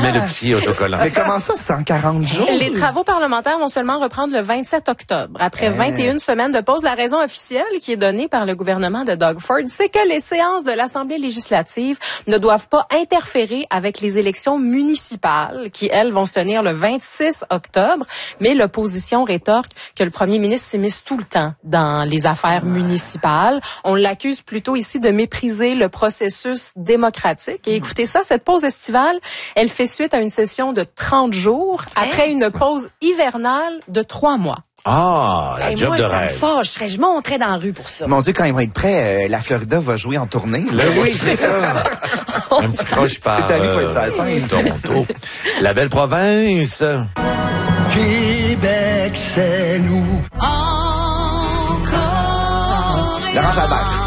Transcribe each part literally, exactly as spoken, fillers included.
met le petit autocollant. Mais comment ça, cent quarante jours? Les travaux parlementaires vont seulement reprendre le vingt-sept octobre. Après vingt et une semaines de pause, la raison officielle qui est donnée par le gouvernement de Doug Ford, c'est que les séances de l'Assemblée législative ne doivent pas interférer avec les élections municipales qui, elles, vont se tenir le vingt-six octobre. Mais l'opposition rétorque que le premier ministre s'immisce tout le temps dans les affaires municipales. On l'accuse plutôt ici de mépriser le processus démocratique. Et écoutez ça, cette pause estivale, elle fait suite à une session de trente jours après une pause hivernale de trois mois. Ah, la hey, job moi, de ça me rêve. fâcherait. Je monterais dans la rue pour ça. Mon Dieu, quand ils vont être prêts, euh, la Florida va jouer en tournée. Là. Oui, c'est ça. Un petit croche par C'est à lui pour euh, être sur la scène. Toronto. La belle province. Québec, c'est nous. Encore. Laurent Jalbert.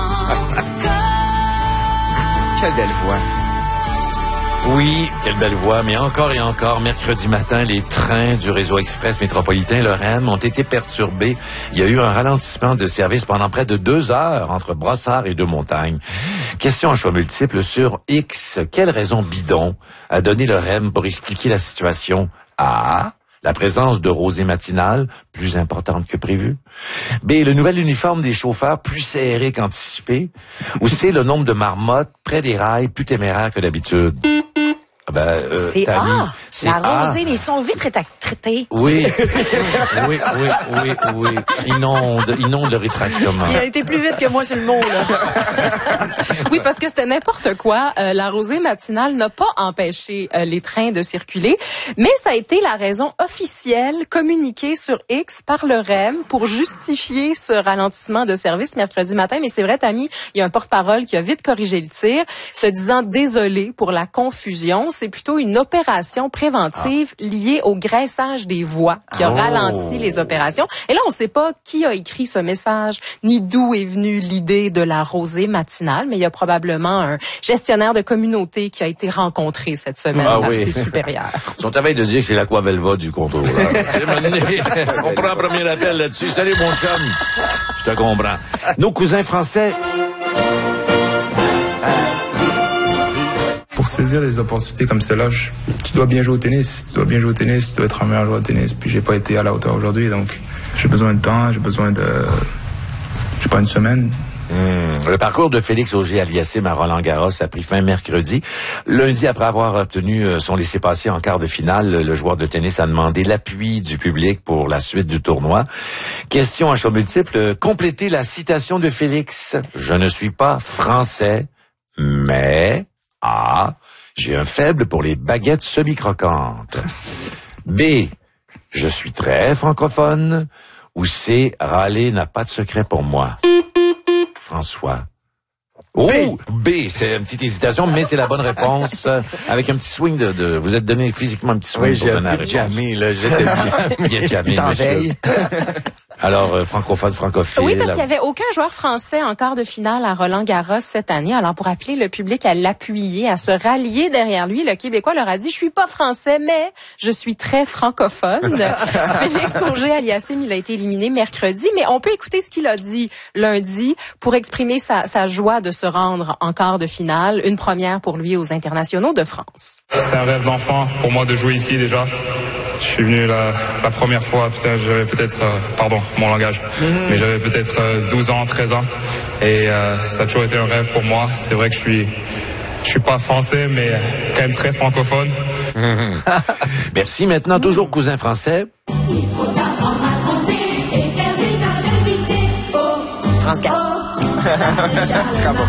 Quelle belle voix. Oui, quelle belle voix, mais encore et encore, mercredi matin, les trains du réseau express métropolitain, le R E M, ont été perturbés. Il y a eu un ralentissement de service pendant près de deux heures entre Brossard et Deux-Montagnes. Question à choix multiples sur X. Quelle raison bidon a donné le R E M pour expliquer la situation? A. La présence de rosée matinale, plus importante que prévu. B. Le nouvel uniforme des chauffeurs, plus serré qu'anticipé. Ou C. Le nombre de marmottes près des rails, plus téméraire que d'habitude. Ben, euh, c'est Tami, A. c'est La A. rosée, les sons vite traités. Oui, oui, oui, oui, oui. Inonde, inonde le rétractement. Il a été plus vite que moi sur le mot, là. Oui, parce que c'était n'importe quoi. Euh, la rosée matinale n'a pas empêché euh, les trains de circuler, mais ça a été la raison officielle communiquée sur X par le R E M pour justifier ce ralentissement de service mercredi matin. Mais c'est vrai, Tami, il y a un porte-parole qui a vite corrigé le tir, se disant désolé pour la confusion. C'est plutôt une opération préventive ah. liée au graissage des voies qui a oh. ralenti les opérations. Et là, on ne sait pas qui a écrit ce message, ni d'où est venue l'idée de la rosée matinale, mais il y a probablement un gestionnaire de communauté qui a été rencontré cette semaine ah par oui. ses supérieurs. Ils sont à veille de dire que c'est l'Aquavelva du contrôle. On prend un premier appel là-dessus. Salut, mon chum. Je te comprends. Nos cousins français... Pour saisir des opportunités comme celle-là, je, tu dois bien jouer au tennis, tu dois bien jouer au tennis, tu dois être un meilleur joueur de tennis. Puis j'ai pas été à la hauteur aujourd'hui, donc j'ai besoin de temps, j'ai besoin de, je sais pas, une semaine. Mmh. Le parcours de Félix Auger-Aliassime à Roland-Garros a pris fin mercredi. Lundi, après avoir obtenu son laissez-passer en quart de finale, le joueur de tennis a demandé l'appui du public pour la suite du tournoi. Question à choix multiple, complétez la citation de Félix. Je ne suis pas français, mais... A. J'ai un faible pour les baguettes semi-croquantes. B. Je suis très francophone. Ou C. Râler n'a pas de secret pour moi. François. Oh! B. C'est une petite hésitation, mais c'est la bonne réponse. Avec un petit swing de... de vous êtes donné physiquement un petit swing oui, pour donner la réponse. Jamais, là. J'étais bien jamais, monsieur. Alors, euh, francophone, francophile. Oui, parce qu'il n'y avait aucun joueur français en quart de finale à Roland-Garros cette année. Alors, pour appeler le public à l'appuyer, à se rallier derrière lui, le Québécois leur a dit « Je suis pas français, mais je suis très francophone. » Félix Auger-Aliassime, il a été éliminé mercredi, mais on peut écouter ce qu'il a dit lundi pour exprimer sa, sa joie de se rendre en quart de finale. Une première pour lui aux internationaux de France. C'est un rêve d'enfant pour moi de jouer ici déjà. Je suis venu la, la première fois, putain, j'avais peut-être, euh, pardon, mon langage, mmh. mais j'avais peut-être euh, douze ans, treize ans, et euh, ça a toujours été un rêve pour moi. C'est vrai que je suis, je suis pas français, mais quand même très francophone. Mmh. Merci. Maintenant, toujours cousin français. Il faut apprendre à compter et faire des tas de dictées. Oh, France quatre. Bravo.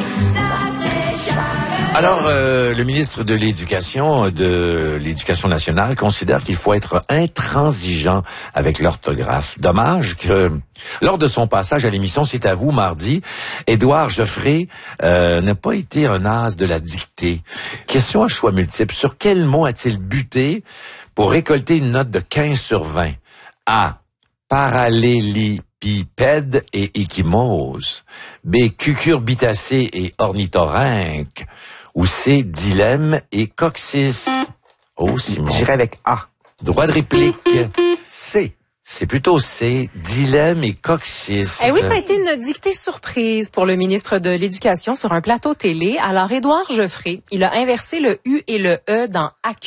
Alors, euh, le ministre de l'Éducation, de l'Éducation nationale, considère qu'il faut être intransigeant avec l'orthographe. Dommage que, lors de son passage à l'émission C'est à vous, mardi, Édouard Geoffrey euh, n'a pas été un as de la dictée. Question à choix multiples. Sur quel mot a-t-il buté pour récolter une note de quinze sur vingt? A. Parallélépipède et échymose. B. Cucurbitacée et ornithorynque. Ou C. Dilemme et coccyx. Oh, Simon. J'irai avec A. Droit de réplique. C. C'est plutôt C. Dilemme et coccyx. Eh oui, ça a été une dictée surprise pour le ministre de l'Éducation sur un plateau télé. Alors, Édouard Geoffrey, il a inversé le U et le E dans A Q.